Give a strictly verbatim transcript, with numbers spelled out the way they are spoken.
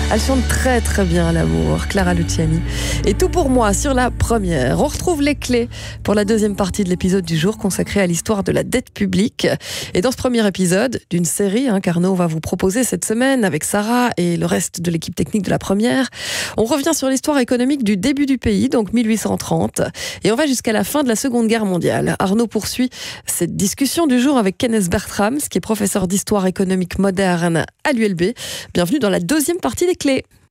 Elle chante très très bien l'amour, Clara Luciani. Et tout pour moi sur la première. On retrouve les clés pour la deuxième partie de l'épisode du jour consacré à l'histoire de la dette publique. Et dans ce premier épisode d'une série hein, qu'Arnaud va vous proposer cette semaine avec Sarah et le reste de l'équipe technique de la première, on revient sur l'histoire économique du début du pays, donc mille huit cent trente, et on va jusqu'à la fin de la Seconde Guerre mondiale. Arnaud poursuit cette discussion du jour avec Kenneth Bertrams, qui est professeur d'histoire économique moderne à l'U L B. Bienvenue dans la deuxième partie des clés.